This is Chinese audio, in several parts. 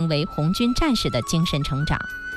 为红军战士的精神成长。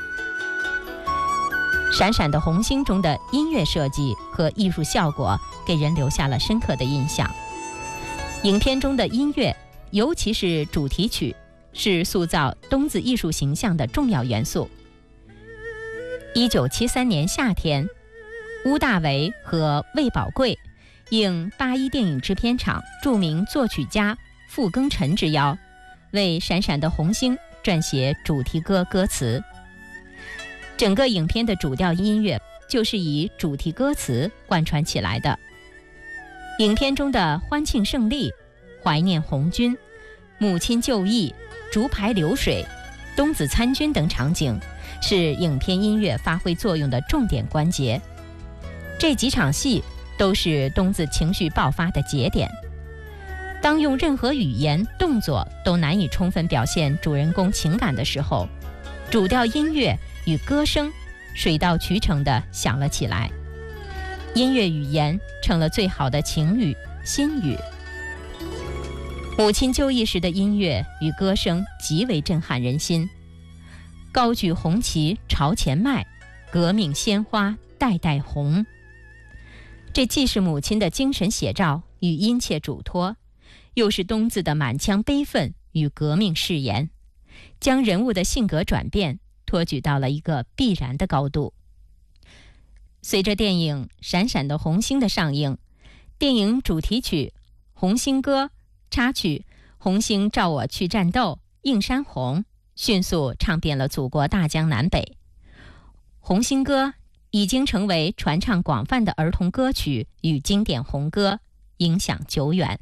闪闪的红星中的音乐设计和艺术效果给人留下了深刻的印象。影片中的音乐，尤其是主题曲，是塑造东子艺术形象的重要元素。1973年夏天，邬大为和魏宝贵应81电影制片厂著名作曲家傅庚辰之邀，为《闪闪的红星》撰写主题歌歌词。整个影片的主调音乐就是以主题歌词贯穿起来的。影片中的欢庆胜利、怀念红军、母亲就义、竹排流水、东子参军等场景，是影片音乐发挥作用的重点关节。这几场戏都是东子情绪爆发的节点。当用任何语言、动作都难以充分表现主人公情感的时候，主调音乐与歌声水到渠成地响了起来。音乐语言成了最好的情语、心语。母亲就义时的音乐与歌声极为震撼人心。高举红旗朝前迈，革命鲜花代代红。这既是母亲的精神写照与殷切嘱托，又是东子的满腔悲愤与革命誓言，将人物的性格转变托举到了一个必然的高度。随着电影《闪闪的红星》的上映，电影主题曲《红星歌》插曲《红星照我去战斗》映山红迅速唱遍了祖国大江南北。红星歌已经成为传唱广泛的儿童歌曲与经典红歌，影响久远。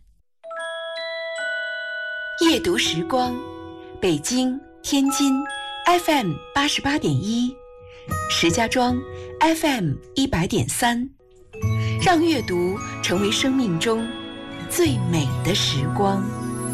夜读时光，北京、天津 FM 88.1，石家庄 FM 100.3，让阅读成为生命中最美的时光。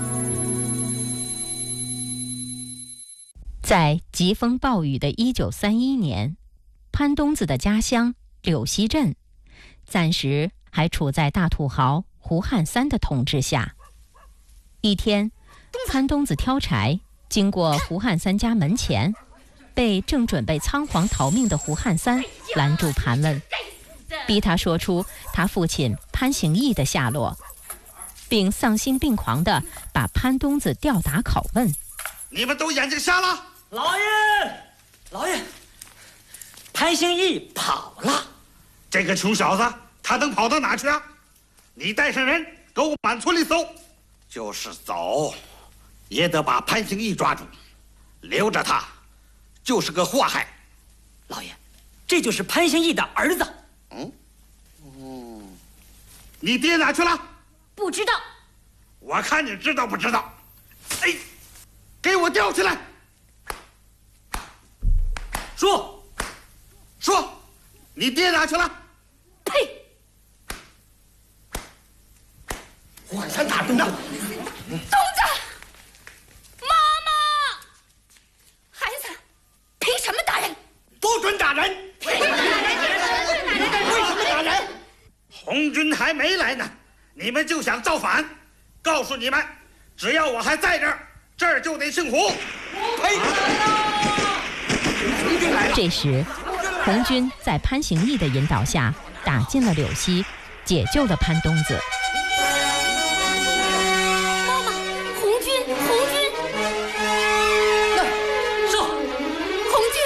在疾风暴雨的1931年，潘冬子的家乡柳溪镇暂时还处在大土豪胡汉三的统治下。一天，潘冬子挑柴经过胡汉三家门前，被正准备仓皇逃命的胡汉三拦住盘问，逼他说出他父亲潘行义的下落，并丧心病狂地把潘冬子吊打拷问。 你们都眼睛瞎了？ 老爷，潘行义跑了。 这个穷小子，他能跑到哪去啊？你带上人给我满村里搜，就是走也得把潘行义抓住，留着他就是个祸害。 老爷，这就是潘行义的儿子。 你爹哪去了？ 不知道。 我看你知道不知道？哎，给我吊起来！说，你爹哪去了？ 呸！ 胡汉三打人呢！ 冬子，妈妈，孩子，凭什么打人？ 不准打人！为什么打人？红军还没来呢，你们就想造反？告诉你们，只要我还在这儿，这儿就得姓胡。呸！ 这时，红军在潘行义的引导下打进了柳溪，解救了潘冬子。